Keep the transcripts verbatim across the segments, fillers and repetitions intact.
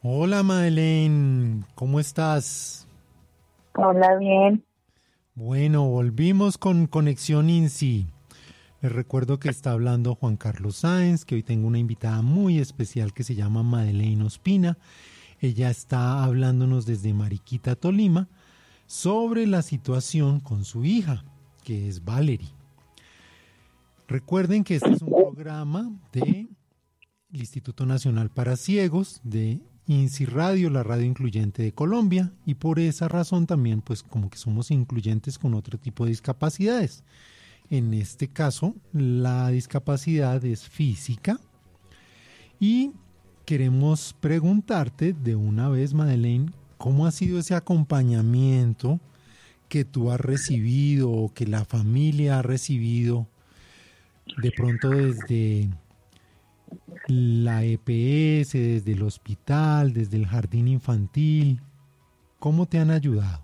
Hola Madeleine, ¿cómo estás? Hola, bien. Bueno, volvimos con Conexión INSI. Les recuerdo que está hablando Juan Carlos Sáenz, que hoy tengo una invitada muy especial que se llama Madeleine Ospina. Ella está hablándonos desde Mariquita, Tolima, sobre la situación con su hija, que es Valerie. Recuerden que este es un programa del Instituto Nacional para Ciegos, de INSI Radio, la radio incluyente de Colombia, y por esa razón también pues como que somos incluyentes con otro tipo de discapacidades. En este caso, la discapacidad es física y queremos preguntarte de una vez, Madeleine, ¿cómo ha sido ese acompañamiento que tú has recibido o que la familia ha recibido de pronto desde la E P S, desde el hospital, desde el jardín infantil? ¿Cómo te han ayudado?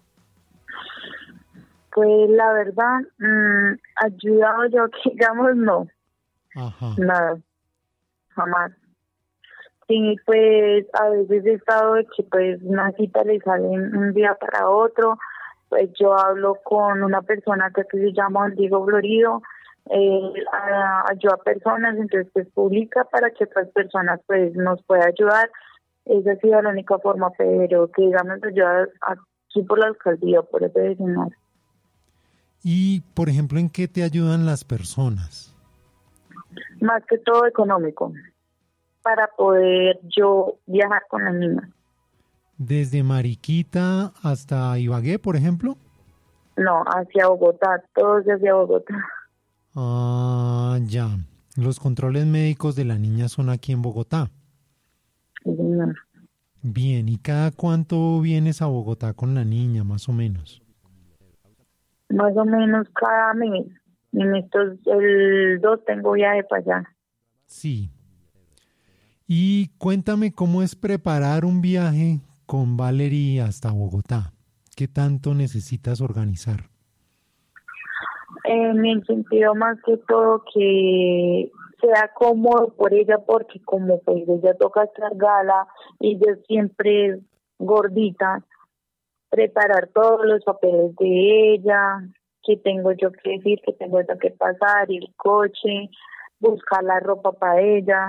Pues la verdad, mmm, ayudado yo que digamos no, Ajá. nada, jamás. Sí, pues a veces he estado de que pues una cita le sale un día para otro, pues yo hablo con una persona que se llama Diego Florido, eh, ayuda a personas, entonces pues publica para que otras personas pues nos pueda ayudar. Esa ha sido la única forma, pero que digamos ayuda aquí por la alcaldía, por eso decimos. Y, por ejemplo, ¿en qué te ayudan las personas? Más que todo económico, para poder yo viajar con la niña. ¿Desde Mariquita hasta Ibagué, por ejemplo? No, hacia Bogotá, todos hacia Bogotá. Ah, ya. Los controles médicos de la niña son aquí en Bogotá. Sí, señor. Bien, ¿y cada cuánto vienes a Bogotá con la niña, más o menos? Más o menos cada mes. En estos, el dos tengo viaje para allá. Sí. Y cuéntame cómo es preparar un viaje con Valerie hasta Bogotá. ¿Qué tanto necesitas organizar? En el sentido más que todo que sea cómodo por ella, porque como pues ella toca cargarla y yo siempre es gordita, preparar todos los papeles de ella, que tengo yo que decir, que tengo yo que pasar, el coche, buscar la ropa para ella,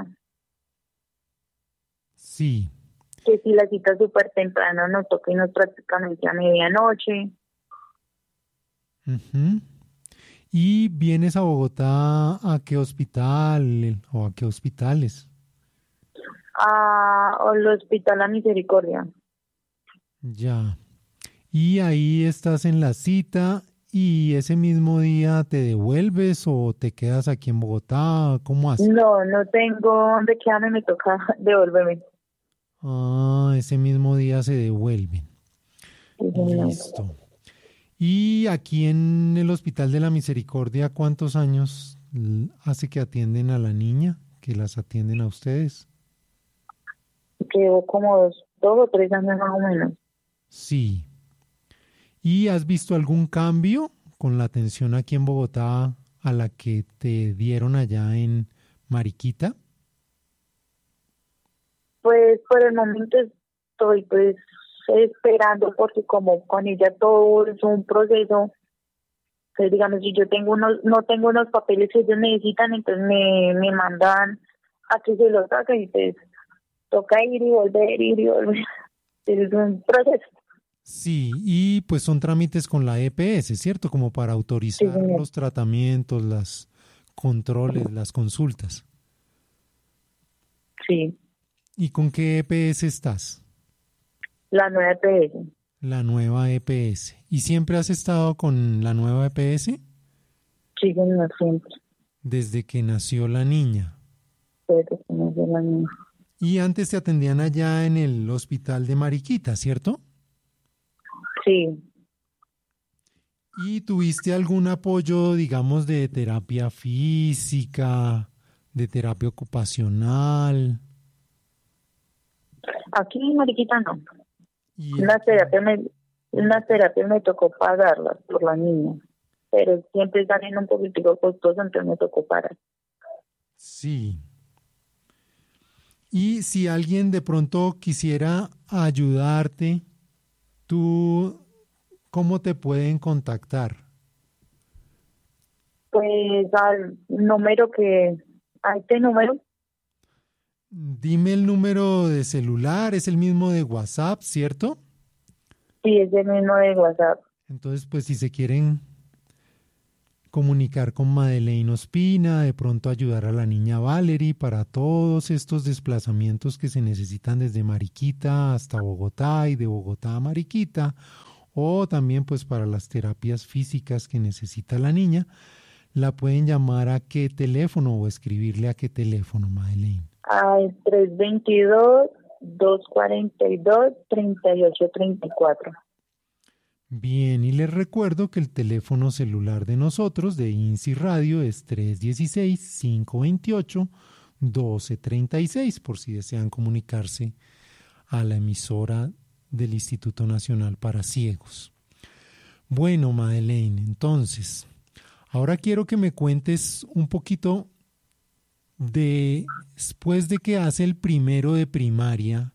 Sí. que si la cita súper temprano nos toca irnos prácticamente a medianoche. Uh-huh. ¿Y vienes a Bogotá a qué hospital o a qué hospitales? A, al Hospital La Misericordia. Ya. Y ahí estás en la cita y ese mismo día te devuelves o te quedas aquí en Bogotá. ¿Cómo haces? No, no tengo dónde quedarme, me toca devolverme. Ah, ese mismo día se devuelven. Sí, señor. Listo. Y aquí en el Hospital de la Misericordia, ¿cuántos años l- hace que atienden a la niña? ¿Que las atienden a ustedes? Llevo como dos, dos o tres años más o menos. Sí. ¿Y has visto algún cambio con la atención aquí en Bogotá a la que te dieron allá en Mariquita? Pues por el momento estoy pues esperando porque como con ella todo es un proceso, pues digamos si yo tengo unos, no tengo unos papeles que ellos necesitan, entonces me, me mandan a que se los haga y pues toca ir y volver, ir y volver. Es un proceso. Sí, y pues son trámites con la E P S, ¿cierto? Como para Sí, autorizar señor. los tratamientos, las controles, las consultas. Sí, ¿Y con qué E P S estás? la nueva E P S. La nueva E P S. ¿Y siempre has estado con la nueva E P S? Sí, señor, siempre. Desde que nació la niña. Pero que no es la misma. Y antes te atendían allá en el hospital de Mariquita, ¿cierto? Sí. ¿Y tuviste algún apoyo, digamos, de terapia física, de terapia ocupacional? Aquí, Mariquita, no. Y Una aquí, terapia me, una terapia me tocó pagarla por la niña, pero siempre salen un poquitico costoso, entonces me tocó pagar. sí. Y si alguien de pronto quisiera ayudarte, ¿tú cómo te pueden contactar? Pues al número que, a este número, Dime el número de celular, es el mismo de WhatsApp, ¿cierto? sí, es el mismo de WhatsApp. Entonces, pues si se quieren comunicar con Madeleine Ospina, de pronto ayudar a la niña Valerie para todos estos desplazamientos que se necesitan desde Mariquita hasta Bogotá y de Bogotá a Mariquita, o también pues para las terapias físicas que necesita la niña, la pueden llamar a qué teléfono o escribirle a qué teléfono, Madeleine. Al tres veintidós, doscientos cuarenta y dos, treinta y ocho treinta y cuatro. Bien, y les recuerdo que el teléfono celular de nosotros, de INSI Radio, es tres uno seis, cinco dos ocho, uno dos tres seis, por si desean comunicarse a la emisora del Instituto Nacional para Ciegos. Bueno, Madeleine, entonces, ahora quiero que me cuentes un poquito de, después de que hace el primero de primaria,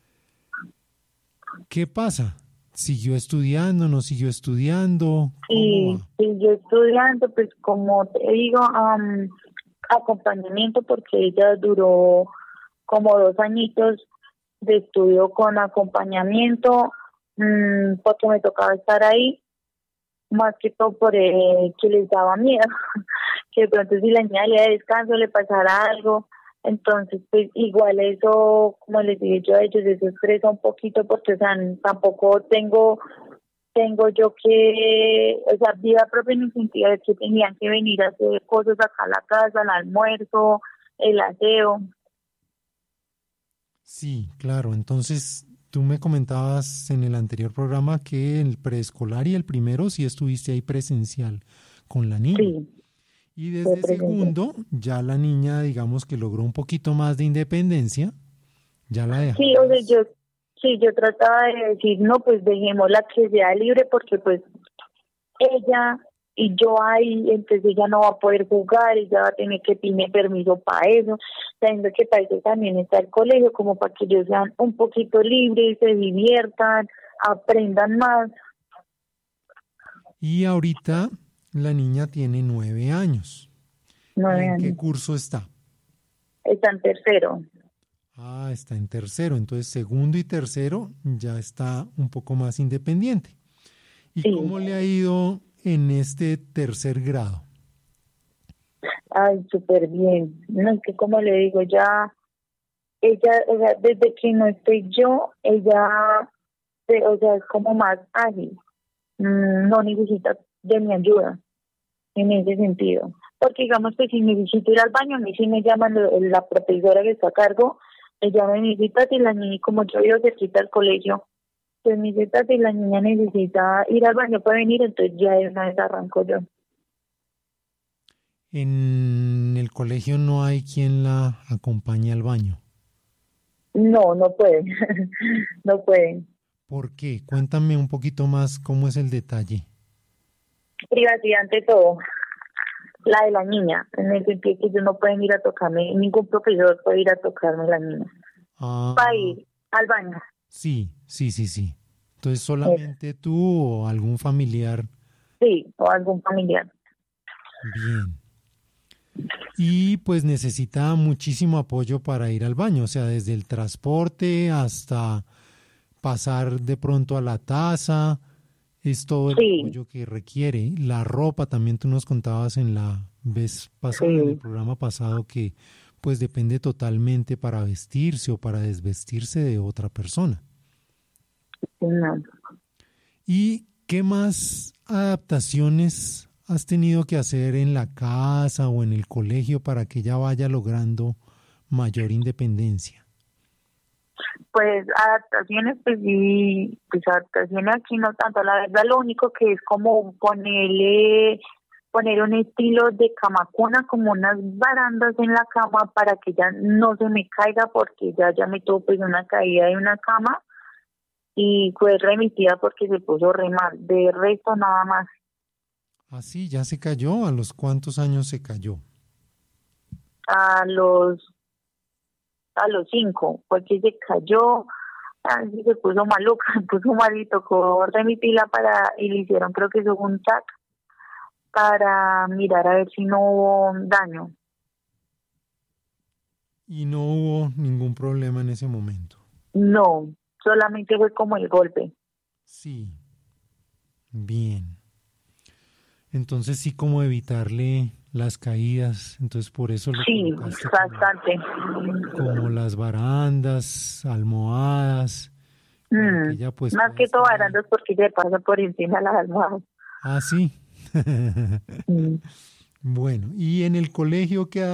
¿qué pasa? ¿Siguió estudiando, no siguió estudiando? ¿Cómo Sí, va? sí, yo estudiando, pues como te digo, am, acompañamiento, porque ella duró como dos añitos de estudio con acompañamiento, mm, porque me tocaba estar ahí, más que todo por eh, que les daba miedo, que de pronto si la niña le da descanso le pasara algo. Entonces, pues igual eso, como les dije yo a ellos, eso estresa un poquito porque, o sea, tampoco tengo tengo yo que, o sea, vida propia en el sentido de que tenían que venir a hacer cosas acá a la casa, el almuerzo, el aseo. Sí, claro. Entonces, tú me comentabas en el anterior programa que el preescolar y el primero sí estuviste ahí presencial con la niña. Sí, Y de desde presencia. segundo, ya la niña, digamos que logró un poquito más de independencia, ya la Sí, o sea, dejabas. yo, sí, yo trataba de decir, no, pues dejémosla que sea libre porque pues ella y yo ahí, entonces ella no va a poder jugar, ella va a tener que pedirme permiso para eso, sabiendo que para eso también está el colegio, como para que ellos sean un poquito libres, se diviertan, aprendan más. Y ahorita la niña tiene nueve años. ¿Y Nueve en qué años. curso está? Está en tercero. Ah, está en tercero. Entonces, segundo y tercero ya está un poco más independiente. ¿Y Sí. cómo le ha ido en este tercer grado? Ay, súper bien. No, es que como le digo, ya, ella, o sea, desde que no estoy yo, ella, eh, o sea, es como más ágil. Mm, no necesita de mi ayuda en ese sentido. Porque digamos que si necesito ir al baño, a mí sí me llaman lo- la profesora que está a cargo, ella me necesita si la niña, como yo vivo cerquita al colegio, pues me necesita si la niña necesita ir al baño, puede venir, entonces ya de una vez arranco yo. En el colegio no hay quien la acompañe al baño. No, no pueden, no pueden. ¿Por qué? Cuéntame un poquito más cómo es el detalle. Privacidad ante todo, la de la niña, en el sentido que ellos no pueden ir a tocarme, ningún profesor puede ir a tocarme la niña, para Ah, ir al baño. sí, sí, sí, sí. Entonces Eso. solamente tú o algún familiar. Sí, o algún familiar. Bien. Y pues necesita muchísimo apoyo para ir al baño, o sea, desde el transporte hasta pasar de pronto a la taza, es todo el Sí, apoyo que requiere. La ropa también tú nos contabas en la vez pasada, en el sí, programa pasado, que pues depende totalmente para vestirse o para desvestirse de otra persona. no. ¿Y qué más adaptaciones has tenido que hacer en la casa o en el colegio para que ella vaya logrando mayor independencia? Pues adaptaciones, pues sí, pues adaptaciones aquí no tanto, la verdad lo único que es como ponerle, poner un estilo de cama cuna, como unas barandas en la cama para que ya no se me caiga porque ya ya me tuvo pues una caída de una cama y fue remitida porque se puso re mal, de resto nada más. Así, ya se cayó. ¿A los cuántos años se cayó? A los a los cinco, fue que se cayó, así se puso maluca, se puso mal y tocó remitirla para, y le hicieron creo que eso fue un T A C para mirar a ver si no hubo daño. Y no hubo ningún problema en ese momento. No, solamente fue como el golpe. Sí, bien. Entonces sí, como evitarle las caídas, entonces por eso lo Sí, colocaste bastante. como, como las barandas, almohadas. para que Mm, ella, pues, más pueda que todo estar ahí. barandas porque se pasa por encima de las almohadas. Ah, sí. Mm. Bueno, ¿y en el colegio qué